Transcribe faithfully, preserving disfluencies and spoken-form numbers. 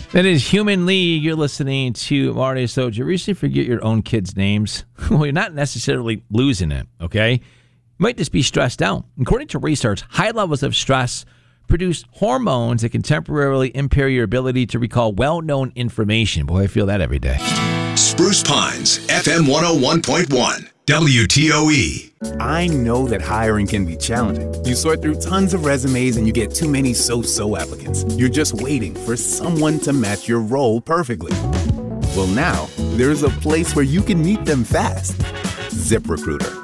That is Human League. You're listening to Marty So. Do you recently forget your own kids' names? Well, you're not necessarily losing it, okay? You might just be stressed out. According to research, high levels of stress produce hormones that can temporarily impair your ability to recall well-known information. Boy, I feel that every day. Spruce Pines, F M one oh one point one, W T O E. I know that hiring can be challenging. You sort through tons of resumes and you get too many so-so applicants. You're just waiting for someone to match your role perfectly. Well, now, there's a place where you can meet them fast. ZipRecruiter.